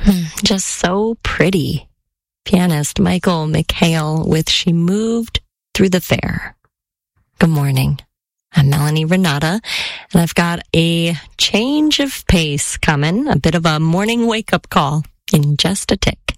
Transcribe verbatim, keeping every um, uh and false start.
Just so pretty. Pianist Michael McHale with She Moved Through the Fair. Good morning. I'm Melanie Renata, and I've got a change of pace coming, a bit of a morning wake-up call in just a tick.